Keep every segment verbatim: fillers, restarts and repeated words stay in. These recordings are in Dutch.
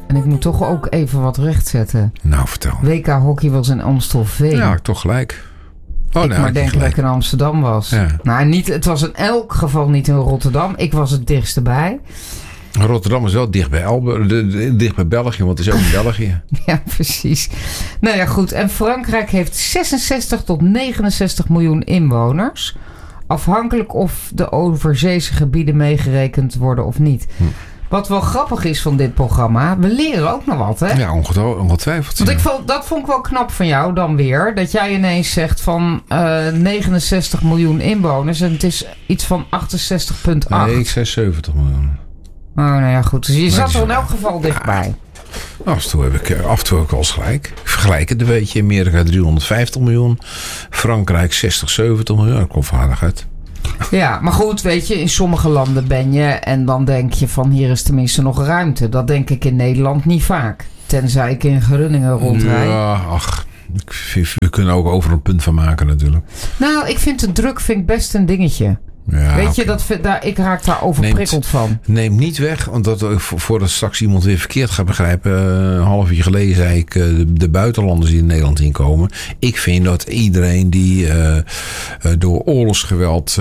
En ik moet toch ook even wat rechtzetten. Nou, vertel. W K hockey was in Amstelveen. Ja, toch gelijk. Oh, ik nou, maar denk dat ik in Amsterdam was. Ja. Nou, niet, het was in elk geval niet in Rotterdam. Ik was het dichtst bij. Rotterdam is wel dicht bij, Elbe, de, de, dicht bij België, want het is ook in België. Ja, precies. Nou ja, goed. En Frankrijk heeft zesenzestig tot negenenzestig miljoen inwoners. Afhankelijk of de overzeese gebieden meegerekend worden of niet. Hm. Wat wel grappig is van dit programma, we leren ook nog wat, hè? Ja, ongetwijfeld. Want ik vond, dat vond ik wel knap van jou dan weer. Dat jij ineens zegt van uh, negenenzestig miljoen inwoners en het is iets van achtenzestig komma acht. Nee, ik zei zeventig miljoen. Oh, nou ja, goed. Dus je maar zat er in wel... elk geval dichtbij. Ja, af en toe heb ik, af en toe heb ik wel eens gelijk. Ik vergelijk het een beetje. Amerika driehonderdvijftig miljoen. Frankrijk zestig, zeventig miljoen. Dat komt vaardig uit. Ja, maar goed, weet je, in sommige landen ben je en dan denk je van hier is tenminste nog ruimte. Dat denk ik in Nederland niet vaak. Tenzij ik in Groningen rondrijd. Ja, ach, we kunnen ook over een punt van maken natuurlijk. Nou, ik vind de druk vind ik best een dingetje. Ja, weet je, okay. dat, daar, ik raak daar overprikkeld van. Neem niet weg, want dat, voordat straks iemand weer verkeerd gaat begrijpen. Een half uur geleden zei ik de, de buitenlanders die in Nederland inkomen. Ik vind dat iedereen die uh, door oorlogsgeweld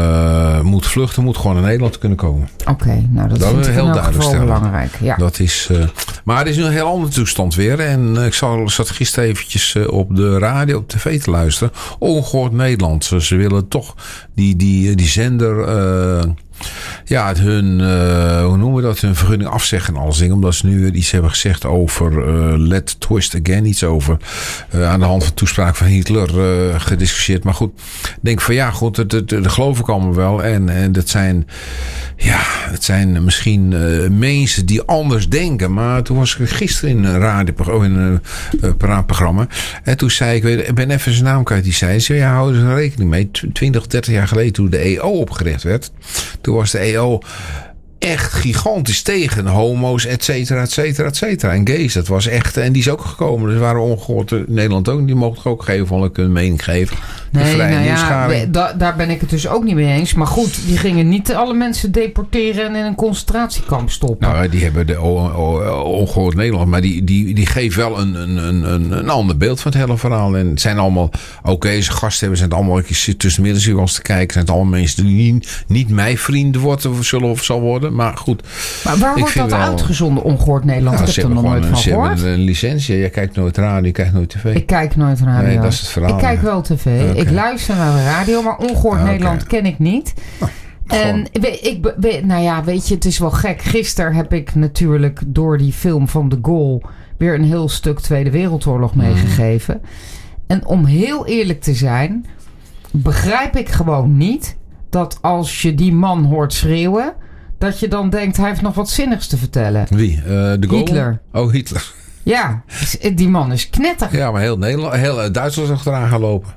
uh, moet vluchten, moet gewoon naar Nederland kunnen komen. Oké, okay, nou dat, dat vind ik heel duidelijk stellen. Belangrijk. Ja. Dat is, uh, maar het is nu een heel andere toestand weer. En uh, ik zat gisteren eventjes uh, op de radio, op tv te luisteren. Ongehoord Nederland. Ze willen toch die, die, die zender, uh, ja, het hun, uh, hoe noemen we dat, hun vergunning afzeggen en alles dingen. Omdat ze nu iets hebben gezegd over uh, Let Twist Again, iets over uh, aan de hand van toespraak van Hitler uh, gediscussieerd. Maar goed, ik denk van ja, goed, dat, dat, dat geloof ik allemaal wel. En, en dat zijn, ja, het zijn misschien uh, mensen die anders denken. Maar toen was ik gisteren in een radioprogramma, in een uh, praatprogramma. En toen zei ik, weet, ik ben even zijn naam kwijt, die zei, zei ja, hou er rekening mee. twintig, dertig jaar geleden toen de E O opgericht werd. Toen was de E O echt gigantisch tegen homo's, et cetera, et cetera, et cetera. En gays, dat was echt... En die is ook gekomen. Dus waren ongehoord in Nederland ook. Die mochten ook geven, van een mening geven. Nee, nou ja, da, daar ben ik het dus ook niet mee eens. Maar goed, die gingen niet alle mensen deporteren en in een concentratiekamp stoppen. Nou, die hebben de ongehoord Nederland. Maar die, die, die geven wel een, een, een, een ander beeld van het hele verhaal. En het zijn allemaal... Oké, okay, ze gasten hebben, zijn het allemaal... Ik zit tussen de midden te kijken. Zijn het allemaal mensen die niet, niet mijn vrienden worden, of zullen of zal worden. Maar goed. Maar waar wordt dat wel, uitgezonden, ongehoord Nederland? Nou, ik heb er nog nooit van ze gehoord. Ze hebben een licentie. Je kijkt nooit radio, je kijkt nooit tv. Ik kijk nooit radio. Nee, dat is het verhaal. Ik kijk wel tv. Okay. Ik luister naar de radio, maar ongehoord okay. Nederland ken ik niet. Oh, en ik, ik, nou ja, weet je, het is wel gek. Gisteren heb ik natuurlijk door die film van de Gaulle weer een heel stuk Tweede Wereldoorlog meegegeven. Mm. En om heel eerlijk te zijn, begrijp ik gewoon niet dat als je die man hoort schreeuwen, dat je dan denkt, hij heeft nog wat zinnigs te vertellen. Wie? Uh, de Gaulle? Hitler. Oh, Hitler. Ja, die man is knetter. Ja, maar heel Nederland, heel Duitsland is achteraan gaan lopen.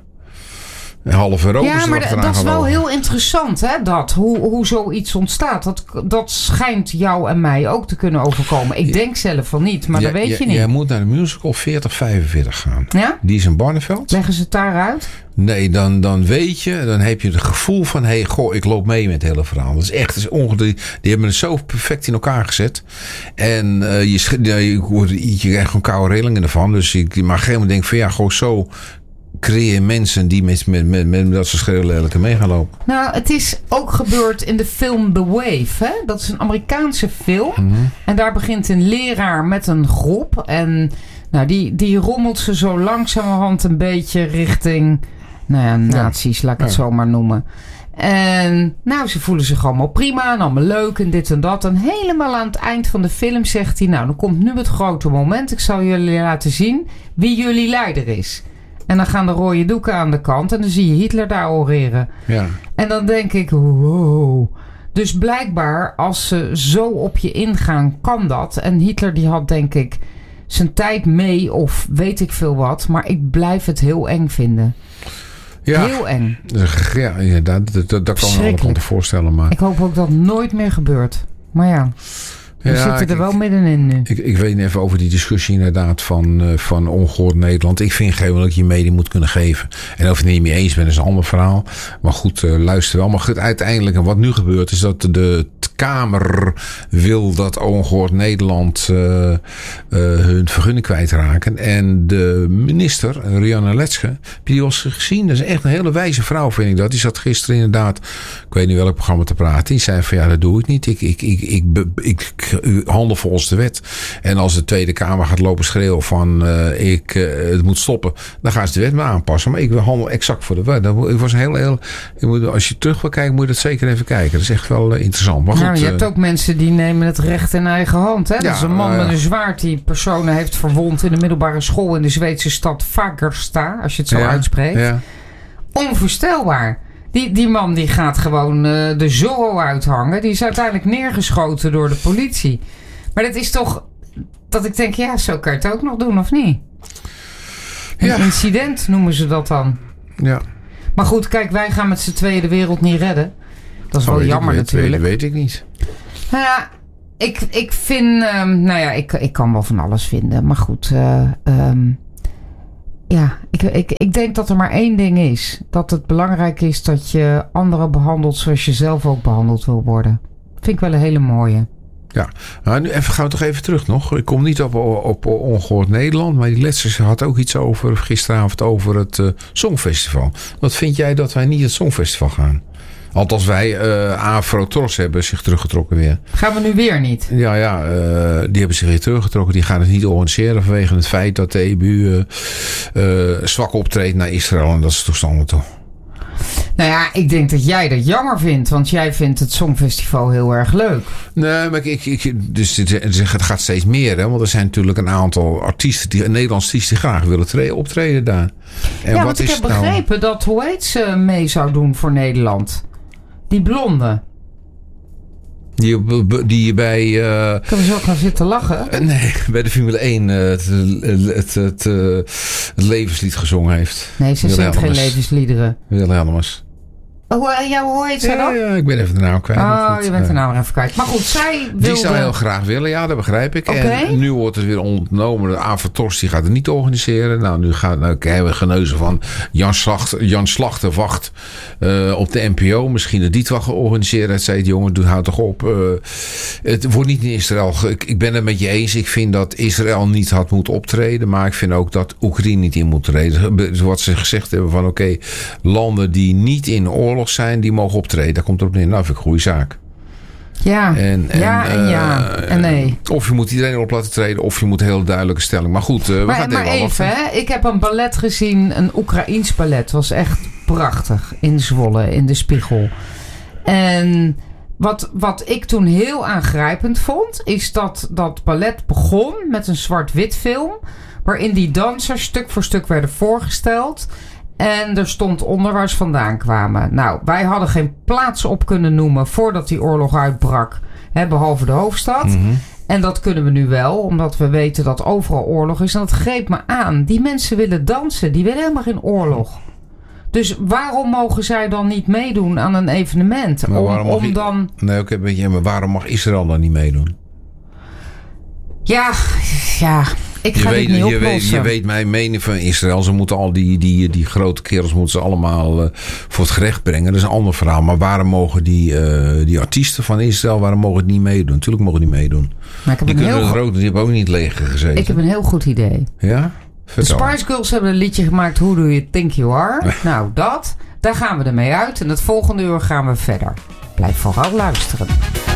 Half Europa ja, is maar achteraan dat is wel gelopen. heel interessant, hè, dat. Hoe, hoe zoiets ontstaat. Dat, dat schijnt jou en mij ook te kunnen overkomen. Ik denk zelf van niet, maar ja, dat weet ja, je niet. Jij moet naar de musical veertig vijfenveertig gaan. Ja? Die is in Barneveld. Leggen ze het daaruit? Nee, dan, dan weet je, dan heb je het gevoel van, hé, hey, goh, ik loop mee met het hele verhaal. Dat is echt, dat is onge- die, die hebben het zo perfect in elkaar gezet. En uh, je, sch- je, je, je krijgt gewoon koude rillingen ervan. Dus ik mag helemaal denken van, ja, gewoon zo creëer mensen die met, met, met, met dat soort schreeuwlelijke mee gaan lopen. Nou, het is ook gebeurd in de film The Wave. Hè? Dat is een Amerikaanse film. Mm-hmm. En daar begint een leraar met een groep. En nou, die, die rommelt ze zo langzamerhand een beetje richting, nou ja, nazi's, laat ik het ja. zo maar noemen. En nou, ze voelen zich allemaal prima en allemaal leuk en dit en dat. En helemaal aan het eind van de film zegt hij, nou, dan komt nu het grote moment. Ik zal jullie laten zien wie jullie leider is. En dan gaan de rode doeken aan de kant en dan zie je Hitler daar oreren. Ja. En dan denk ik, wow. Dus blijkbaar, als ze zo op je ingaan, kan dat. En Hitler die had, denk ik, zijn tijd mee of weet ik veel wat. Maar ik blijf het heel eng vinden. Ja. Heel eng. Ja, ja dat, dat, dat kan me alle kanten voorstellen. Maar ik hoop ook dat het nooit meer gebeurt. Maar ja. We ja, zitten er wel ik, middenin nu. Ik, ik weet even over die discussie inderdaad van, uh, van Ongehoord Nederland. Ik vind gewoon dat je je mening moet kunnen geven. En of je het niet mee eens bent is een ander verhaal. Maar goed, uh, luister wel. Maar goed, uiteindelijk, en wat nu gebeurt is dat de Kamer wil dat Ongehoord Nederland uh, uh, hun vergunning kwijtraken. En de minister, Rianne Letske, heb je die al eens gezien? Dat is echt een hele wijze vrouw, vind ik dat. Die zat gisteren inderdaad, ik weet niet welk programma te praten. Die zei van ja, dat doe ik niet. Ik, ik, ik, ik, ik, ik handel volgens de wet. En als de Tweede Kamer gaat lopen schreeuwen van uh, ik, uh, het moet stoppen, dan gaan ze de wet maar aanpassen. Maar ik handel exact voor de wet. Dat was heel, heel, ik moet, als je terug wil kijken, moet je dat zeker even kijken. Dat is echt wel uh, interessant. Maar goed, nou, je hebt ook mensen die nemen het recht in eigen hand. Hè? Ja, dat is een man uh, met een zwaard die personen heeft verwond in de middelbare school in de Zweedse stad Fagersta, als je het zo ja, uitspreekt. Ja. Onvoorstelbaar. Die, die man die gaat gewoon uh, de Zorro uithangen. Die is uiteindelijk neergeschoten door de politie. Maar dat is toch dat ik denk, ja, zo kan je het ook nog doen, of niet? Een ja. incident noemen ze dat dan. Ja. Maar goed, kijk, wij gaan met z'n tweeën de wereld niet redden. Dat is oh, wel jammer weet, natuurlijk. Dat weet, weet ik niet. Nou ja, ik, ik vind... Um, nou ja, ik, ik kan wel van alles vinden. Maar goed, uh, um, ja, ik, ik, ik denk dat er maar één ding is. Dat het belangrijk is dat je anderen behandelt zoals je zelf ook behandeld wil worden. Vind ik wel een hele mooie. Ja, nou, nu even, gaan we toch even terug nog. Ik kom niet op, op Ongehoord Nederland, maar die Letske had ook iets over gisteravond over het uh, Songfestival. Wat vind jij dat wij niet het Songfestival gaan? Althans, wij, uh, Afro-Tros hebben zich teruggetrokken weer. Gaan we nu weer niet? Ja, ja, uh, die hebben zich weer teruggetrokken. Die gaan het niet organiseren vanwege het feit dat de E B U uh, uh, zwak optreedt naar Israël. En dat is toestanden toch. Nou ja, ik denk dat jij dat jammer vindt. Want jij vindt het Songfestival heel erg leuk. Nee, maar ik, ik, dus het gaat steeds meer. Hè? Want er zijn natuurlijk een aantal artiesten, die, Nederlandse artiesten, die graag willen treden, optreden daar. En ja, wat want ik is heb nou... begrepen dat, hoe heet ze, mee zou doen voor Nederland. Die blonde. Die, die bij... Uh, kan we zo gaan zitten lachen? Uh, nee, bij de Formule één uh, het, het, het, uh, het levenslied gezongen heeft. Nee, ze zingt geen levensliederen. Wilhelmus. Oh, ja, hoe heet zij dan? Ja, ja, ik ben even de naam kwijt. Oh, je bent de naam even kwijt. Maar goed, zij wilde... Die zou heel graag willen, ja, dat begrijp ik. Okay. En nu wordt het weer ontnomen. De Afro-Tros die gaat het niet organiseren. Nou, nu gaan nou, hebben we geneuzen van Jan Slachter, Jan Slachter wacht uh, op de N P O. Misschien dat die het wel georganiseerd heeft. Zei het jongen, doe, houd toch op. Uh, het wordt niet in Israël. Ik, ik ben het met je eens. Ik vind dat Israël niet had moeten optreden. Maar ik vind ook dat Oekraïne niet in moet treden. Wat ze gezegd hebben van oké, okay, landen die niet in oorlog zijn, die mogen optreden. Daar komt erop neer. Nou, vind ik een goede zaak. Ja, en, en, ja en uh, ja en nee. Of je moet iedereen op laten treden, of je moet een heel duidelijke stelling. Maar goed, uh, we maar, gaan maar even, even hè. Ik heb een ballet gezien, een Oekraïens ballet. Was echt prachtig. In Zwolle, in de Spiegel. En wat, wat ik toen heel aangrijpend vond, is dat dat ballet begon met een zwart-wit film, waarin die dansers stuk voor stuk werden voorgesteld. En er stond onder waar ze vandaan kwamen. Nou, wij hadden geen plaats op kunnen noemen voordat die oorlog uitbrak. Hè, behalve de hoofdstad. Mm-hmm. En dat kunnen we nu wel, omdat we weten dat overal oorlog is. En dat greep me aan. Die mensen willen dansen. Die willen helemaal geen oorlog. Dus waarom mogen zij dan niet meedoen aan een evenement? Maar om, om I- dan... Nee, oké, okay, ja, maar waarom mag Israël dan niet meedoen? Ja, ja... Ik ga je, dit weet, niet je, weet, je weet mijn mening van Israël. Ze moeten al die, die, die grote kerels moeten ze allemaal uh, voor het gerecht brengen. Dat is een ander verhaal. Maar waarom mogen die, uh, die artiesten van Israël, waarom mogen het niet meedoen? Natuurlijk mogen die meedoen. Maar ik heb die kunnen heel... rood, die hebben ook niet leger gezeten. Ik heb een heel goed idee. Ja? Vertel. De Spice Girls hebben een liedje gemaakt, Who Do You Think You Are? Nou, dat. Daar gaan we ermee uit. En het volgende uur gaan we verder. Blijf vooral luisteren.